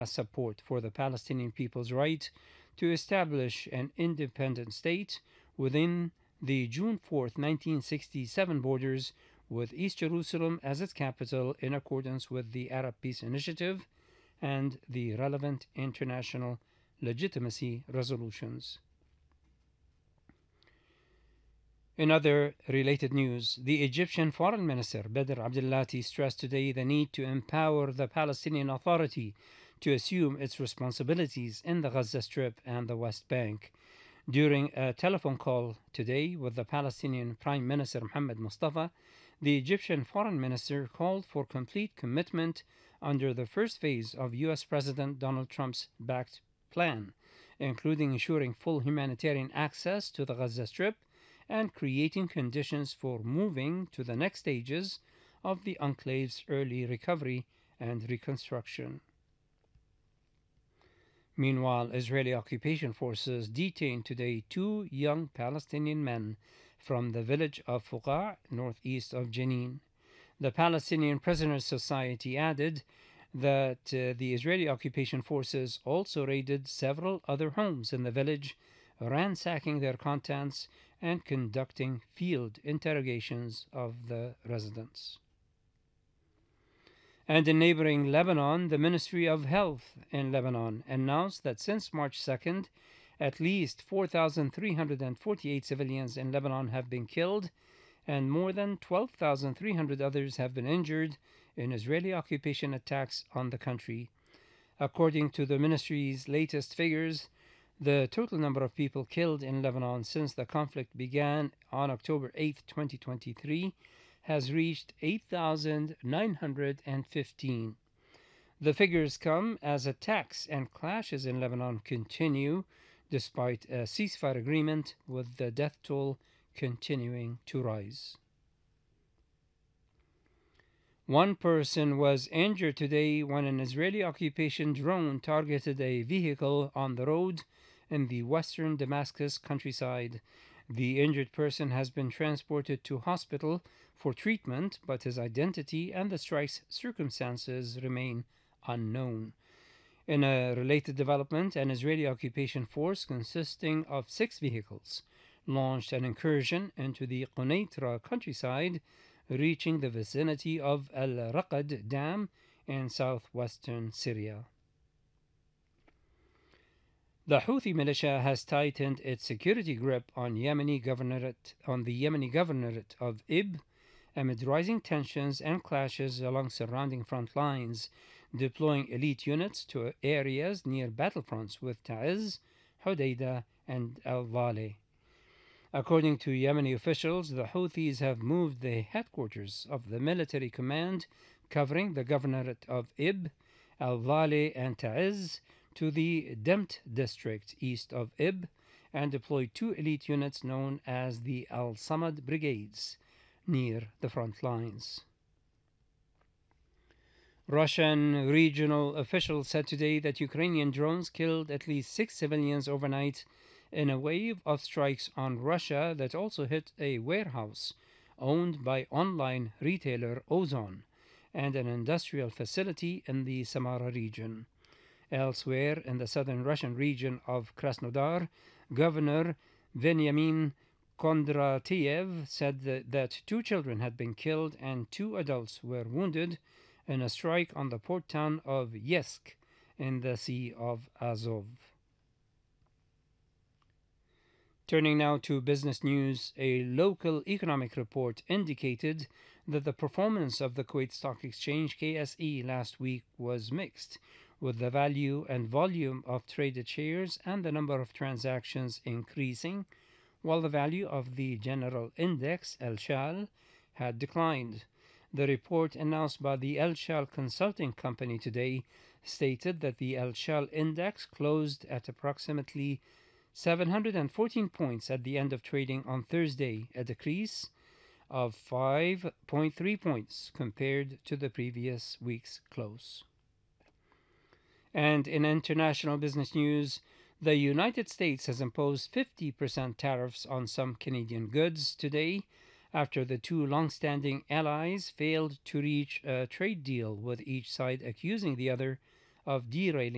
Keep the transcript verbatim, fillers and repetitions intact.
support for the Palestinian people's right to establish an independent state within the June fourth, nineteen sixty-seven borders, with East Jerusalem as its capital in accordance with the Arab Peace Initiative and the relevant international legitimacy resolutions. In other related news, the Egyptian Foreign Minister Badr Abdulati stressed today the need to empower the Palestinian Authority to assume its responsibilities in the Gaza Strip and the West Bank. During a telephone call today with the Palestinian Prime Minister Mohammed Mustafa, the Egyptian Foreign Minister called for complete commitment under the first phase of U S President Donald Trump's backed plan, including ensuring full humanitarian access to the Gaza Strip and creating conditions for moving to the next stages of the enclave's early recovery and reconstruction. Meanwhile, Israeli occupation forces detained today two young Palestinian men from the village of Fuqa, northeast of Jenin. The Palestinian Prisoners Society added that uh, the Israeli occupation forces also raided several other homes in the village, ransacking their contents and conducting field interrogations of the residents. And in neighboring Lebanon, the Ministry of Health in Lebanon announced that since March second, at least four thousand three hundred forty-eight civilians in Lebanon have been killed and more than twelve thousand three hundred others have been injured in Israeli occupation attacks on the country. According to the ministry's latest figures, the total number of people killed in Lebanon since the conflict began on October eighth, twenty twenty-three, has reached eight thousand nine hundred fifteen. The figures come as attacks and clashes in Lebanon continue, despite a ceasefire agreement, with the death toll continuing to rise. One person was injured today when an Israeli occupation drone targeted a vehicle on the road in the western Damascus countryside. The injured person has been transported to hospital for treatment, but his identity and the strike's circumstances remain unknown. In a related development, an Israeli occupation force consisting of six vehicles launched an incursion into the Quneitra countryside, reaching the vicinity of Al Raqad Dam in southwestern Syria. The Houthi militia has tightened its security grip on Yemeni governorate on the Yemeni governorate of Ib amid rising tensions and clashes along surrounding front lines, deploying elite units to areas near battlefronts with Ta'ez, Hodeidah, and Al-Vale. According to Yemeni officials, the Houthis have moved the headquarters of the military command covering the governorate of Ib, Al-Vale, and Ta'ez to the Demt district east of Ib and deployed two elite units known as the Al-Samad Brigades near the front lines. Russian regional officials said today that Ukrainian drones killed at least six civilians overnight in a wave of strikes on Russia that also hit a warehouse owned by online retailer Ozon and an industrial facility in the Samara region. Elsewhere in the southern Russian region of Krasnodar, Governor Veniamin Kondratiev said that, that two children had been killed and two adults were wounded in a strike on the port town of Yeysk in the Sea of Azov. Turning now to business news, a local economic report indicated that the performance of the Kuwait Stock Exchange K S E last week was mixed, with the value and volume of traded shares and the number of transactions increasing, while the value of the general index, El Shal, had declined. The report announced by the El Shal Consulting Company today stated that the El Shal index closed at approximately seven hundred fourteen points at the end of trading on Thursday, a decrease of five point three points compared to the previous week's close. And in international business news, the United States has imposed fifty percent tariffs on some Canadian goods today after the two long-standing allies failed to reach a trade deal, with each side accusing the other of derailing